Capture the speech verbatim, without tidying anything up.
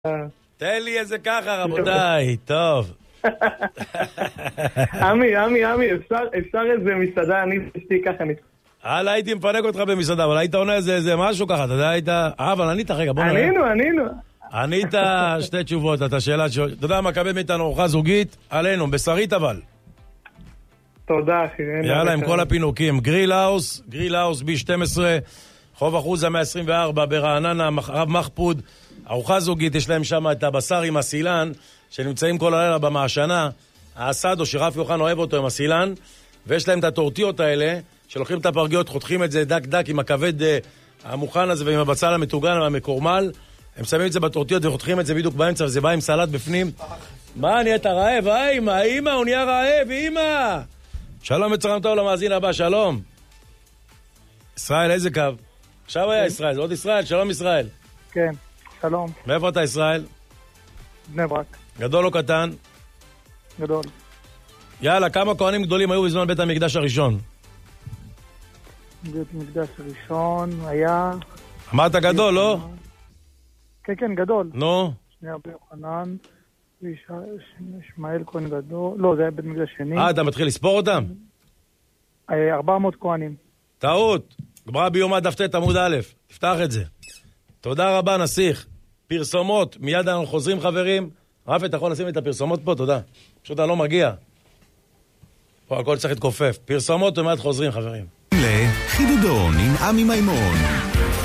תן לי איזה ככה, רבותיי, טוב. עמי, עמי, עמי, אפשר איזה מסעדה, אני אשתי ככה. הלאה, הייתי מפנק אותך במסעדה, אבל היית עונה איזה משהו ככה, אתה יודע, היית... אה, אבל ענית, רגע, בוא נראה. ענינו, ענינו. ענית שתי תשובות, אתה שאלה... אתה יודע מה, קבל מאיתנו ארוחה זוגית, עלינו, בשרית אבל. תודה, אחי. יאללה, עם כל הפינוקים. גריל האוס, גריל האוס בי שתים עשרה, חוב אחוזה מאה עשרים וארבע, ברעננה, רב מחפוד, ארוחה זוגית, יש להם שם את הבשר עם הסילן, שנמצאים כל הלילה במעשנה, האסדו שרף יוחנן אוהב אותו עם הסילן, ויש להם את הטורטיות האלה, שלוקחים את הפרגיות, חותכים את זה דק דק עם הכבד uh, המוכן הזה ועם הבצל המטוגן והמקורמל, הם שמים את זה בטורטיות וחותכים את זה בדיוק באמצע, וזה בא עם סלט בפנים. מה, נהיית רעב? אה, אמא, אמא, הוא נהיה רעב, אמא! שלום וצלם טוב למאזין הבא, שלום. ישראל, איזה קו? עכשיו היה ישראל, זה עוד ישראל, שלום ישראל. כן, שלום. מאיפה אתה ישראל? בני ברק. גדול או קטן? גדול. יאללה, כמה כהנים גדולים היו בזמן בית המקדש הראשון? בית המקדש הראשון היה... אמרת גדול, לא? כן, כן, גדול. נו? שני רבי יוחנן, ישמעאל כהן גדול, לא, זה היה בית מקדש שני. אה, אתה מתחיל לספור אותם? ארבע מאות כהנים. טעות. גמרא ביומא דף ט' עמוד א', תפתח את זה. תודה רבה, נסיך. פרסומות, מיד אנחנו חוזרים חברים. רפי, אתה יכול לשים את הפרסומות פה? תודה. פשוט אני לא מגיע. פה הכל צריך להתכופף. פרסומות ומיד חוזרים חברים. לחידודון עם עמי מימון.